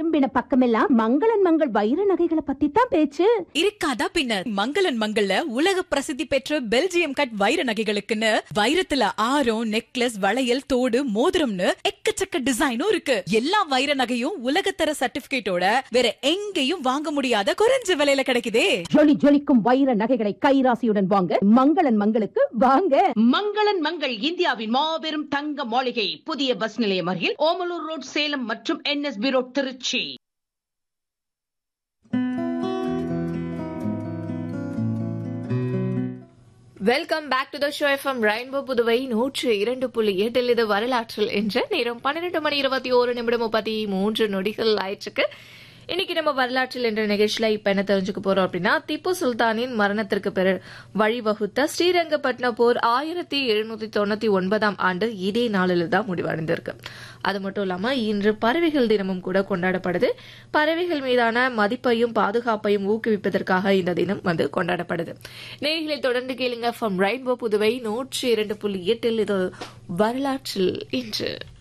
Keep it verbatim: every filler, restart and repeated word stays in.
திரும்பின பக்கமெல்லாம் மங்களன் மங்கள் வைர நகைகளை பத்தி தான் பேச்சு. இருக்காதா பின்ன. மங்களன் மங்கள்ல உலக பிரசித்தி பெற்ற பெல்ஜியம் கட் வைர நகைகளுக்குன்னு வைரத்துல ஆரம், நெக்லஸ், வளையல், தோடு, மோதிரம்னு எக்கச்சக்க டிசைனும் இருக்கு. எல்லா வைர நகையும் உலகத்தர சர்டிபிகேட்டோட வேற எங்கேயும் வாங்க முடியாத குறைஞ்ச விலையில கிடைக்குதே. ஜொலி ஜொலிக்கும் வைர நகைகளை கைராசியுடன் வாங்க மங்களன் மங்களுக்கு வாங்க. மங்களன் மங்கள் இந்தியாவின் மாபெரும் தங்க மாளிகை, புதிய பஸ் நிலையம் அருகில், ஓமலூர் ரோட், சேலம் மற்றும் NSP road, Trichy. Welcome back to the show FM rainbow Puduvai நூற்று இரண்டு புள்ளி எட்டில் இது வரலாற்றில் என்ற நேரம் பன்னிரண்டு மணி இருபத்தி ஒரு நிமிடம் முப்பத்தி மூன்று நொடிகள் ஆயிடுச்சுக்கு. இன்னைக்கு நம்ம வரலாற்றில் என்ற நிகழ்ச்சியில இப்ப என்ன தெரிஞ்சுக்க போறோம் அப்படின்னா, திப்பு சுல்தானின் மரணத்திற்கு பிறகு வழிவகுத்த ஸ்ரீரங்கப்பட்டின போர் ஆயிரத்தி எழுநூத்தி தொண்ணூத்தி ஒன்பதாம் ஆண்டு இதே நாளில் தான் முடிவடைந்திருக்கு. அது மட்டும் இல்லாம இன்று பறவைகள் தினமும் கூட கொண்டாடப்படுது. பறவைகள் மீதான மதிப்பையும் பாதுகாப்பையும் ஊக்குவிப்பதற்காக இந்த தினம் வந்து கொண்டாடப்படுது. நேர்களை தொடர்ந்து கேளுங்க. ஃப்ரம் ரெயின்போ புதுவை நூற்றி இரண்டு புள்ளி எட்டில் இது வரலாற்றில் இன்று.